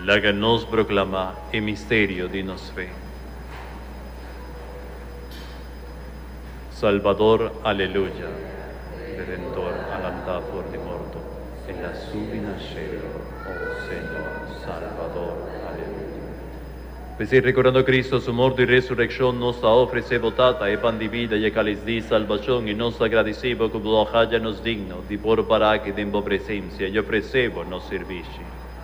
Láganos proclamar el misterio de nos fe. Salvador, aleluya. Redentor, alantafor de morto. En la subina cielo, oh Señor, Salvador, aleluya. Pues ricordando Cristo, su muerte y resurrección, nos ofrece votata e pan di vida e cáliz di salvación, y nos agradecemos como lo hallanos digno, di por para que den bo presencia, y ofrecemos nos servici.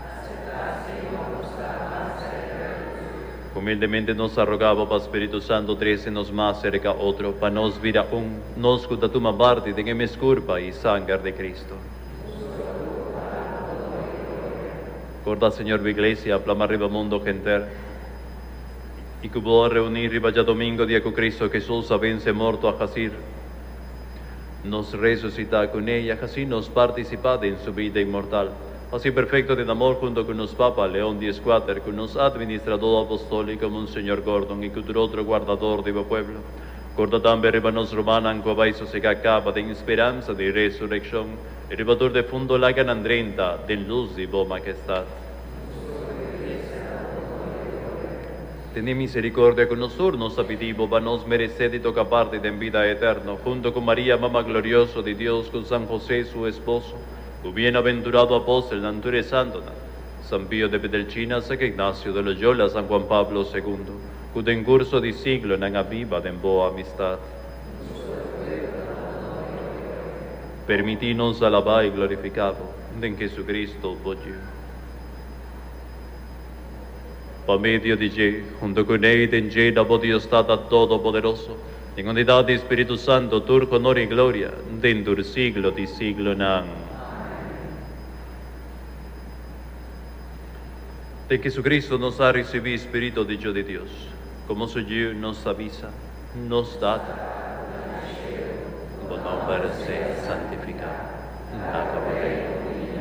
Humildemente nos arrogaba para Espíritu Santo, nos más cerca otro, para nos vida nos cuda tu parte, de que me esculpa y sangre de Cristo. Corda, Señor, mi iglesia, plama arriba mundo genter, y que voy a reunir riba ya domingo, día con Cristo Jesús, vence muerto a Jacir, nos resucita con ella, así nos participa en su vida inmortal. Así perfecto de amor junto con los Papa León X, con los administrador apostólico Monseñor Gordon y con otro guardador de pueblo. Corda también ribanos romanan cobaiso se acaba de esperanza de resurrección, el ribator de fondo la ganandrenta de luz de bo majestad. Tened misericordia con nosotros, nos apetivo, va nos mereced y toca parte de en vida eterna, junto con María, mamá glorioso de Dios, con San José, su esposo, tu bienaventurado apóstol, Nanture Santo, San Pío de Pedelchina, San Ignacio de Loyola, San Juan Pablo II, cuyo en curso de siglo en aviva de boa amistad. Permitinos alabar y glorificado en Jesucristo, voglio. Por medio de Él, junto con Él, en Él, la Dios está todopoderoso, en unidad de Espíritu Santo, turco honor y gloria, dentro del siglo de siglo. Nan. De Jesucristo nos ha recibido Espíritu de Dios, como su Dios nos avisa, nos da, bueno para ser santificado, la caballería.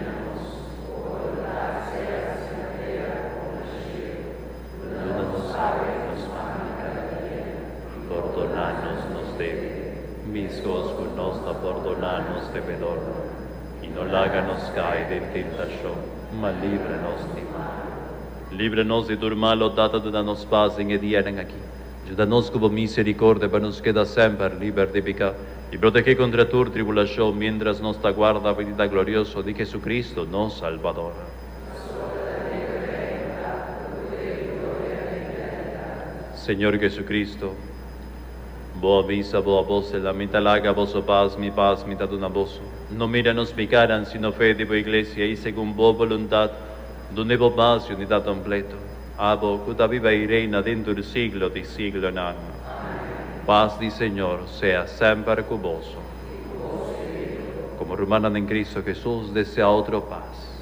Perdonarnos nos debe, miscos con nos da perdonarnos devedor, y no láganos caer en tentación, mas líbranos de mal. Líbranos de tu malo, data de danos paz en el día en aquí. Ayúdanos como misericordia para nos quedar siempre libre de pecado y protege contra tu tribulación mientras nos aguarda venida gloriosa de Jesucristo, no Salvador. Señor Jesucristo, boa misa, boa voz, la mitad laga, vosso paz, mitad una voz. No míranos picaran, sino fe de boa iglesia y según boa voluntad, donde vos más y unidad completo, abo, cuda viva y reina dentro del siglo de siglo en año. Paz di Señor sea siempre con vos. Como hermanan en Cristo Jesús, desea otro paz.